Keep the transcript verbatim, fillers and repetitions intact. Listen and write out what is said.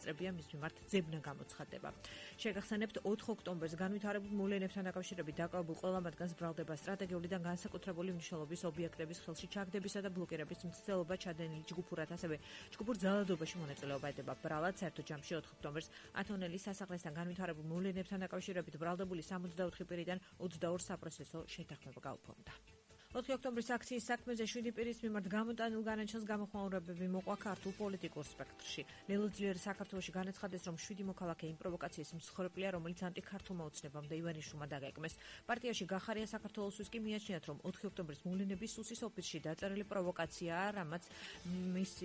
დაესწრებიან მის მიმართ ძებნა გამოცხადება. შეგახსენებთ, ოთხ ოქტომბერს განვითარებულ მოვლენებთან დაკავშირებით დაკავებულ ყველა მათგანს ბრალდება სტრატეგიულიდან განსაკუთრებული მნიშვნელობის ობიექტების ხელში ჩაგდებისა და ბლოკირების მცდელობა ჩადენილი ჯგუფურად, ასევე ჯგუფურ ძალადობაში მონაწილეობა ედება ბრალად. საერთო ჯამში ოთხ ოქტომბერს ათონელის სასახლესთან განვითარებულ მოვლენებთან დაკავშირებით ბრალდებული სამოცდაოთხი პირიდან ოცდაორ საპროცესო შეთანხმება გაუფორმდა. ოთხი ოქტომბრის აქციის საქმეზე შვიდი პირის მიმართ გამოტანილ განაჩენს გამოხმაურებები მოყვა ქართულ პოლიტიკურ სპექტრში. ლელო ძლიერი საქართველოში განაცხადეს, რომ შვიდი მოქალაქე იმ პროვოკაციის მსხვერპლია, რომელიც ანტიქართულმა ოცნებამ და ივანიშვილმა დაგეკმეს. პარტიაში გახარია საქართველოსთვის კი მიაჩნიათ, რომ ოთხი ოქტომბრის მოვლენები სუსის ოფისში დაწერილი პროვოკაციაა, რამაც მის